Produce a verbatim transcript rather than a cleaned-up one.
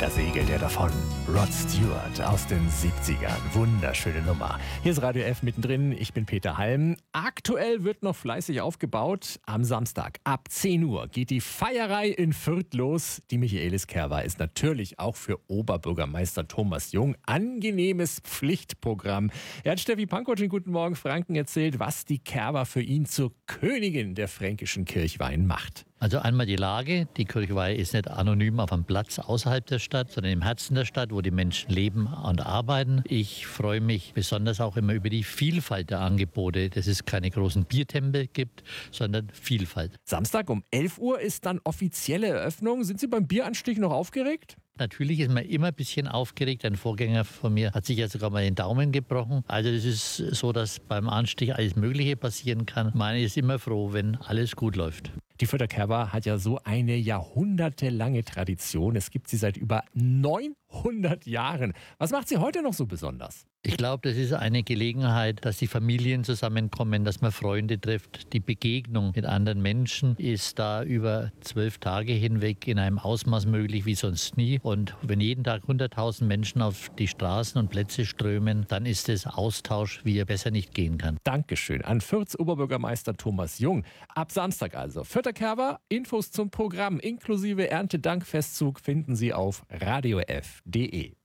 Da segelt er davon. Rod Stewart aus den siebzigern. Wunderschöne Nummer. Hier ist Radio F mittendrin. Ich bin Peter Halm. Aktuell wird noch fleißig aufgebaut. Am Samstag ab zehn Uhr geht die Feierei in Fürth los. Die Michaelis-Kerwa ist natürlich auch für Oberbürgermeister Thomas Jung angenehmes Pflichtprogramm. Er hat Steffi Pankow in Guten Morgen Franken erzählt, was die Kerwa für ihn zur Königin der fränkischen Kirchweihen macht. Also einmal die Lage. Die Kirchweih ist nicht anonym auf einem Platz außerhalb der Stadt, sondern im Herzen der Stadt, wo die Menschen leben und arbeiten. Ich freue mich besonders auch immer über die Vielfalt der Angebote, dass es keine großen Biertempel gibt, sondern Vielfalt. Samstag um elf Uhr ist dann offizielle Eröffnung. Sind Sie beim Bieranstich noch aufgeregt? Natürlich ist man immer ein bisschen aufgeregt. Ein Vorgänger von mir hat sich ja sogar mal den Daumen gebrochen. Also es ist so, dass beim Anstich alles Mögliche passieren kann. Man ist immer froh, wenn alles gut läuft. Die Fürther Kerwa hat ja so eine jahrhundertelange Tradition. Es gibt sie seit über neunhundert Jahren. Was macht sie heute noch so besonders? Ich glaube, das ist eine Gelegenheit, dass die Familien zusammenkommen, dass man Freunde trifft. Die Begegnung mit anderen Menschen ist da über zwölf Tage hinweg in einem Ausmaß möglich wie sonst nie. Und wenn jeden Tag hunderttausend Menschen auf die Straßen und Plätze strömen, dann ist es Austausch, wie er besser nicht gehen kann. Dankeschön an Fürths Oberbürgermeister Thomas Jung. Ab Samstag also. Fürther Kerwa, Infos zum Programm inklusive Erntedankfestzug finden Sie auf radiof punkt de.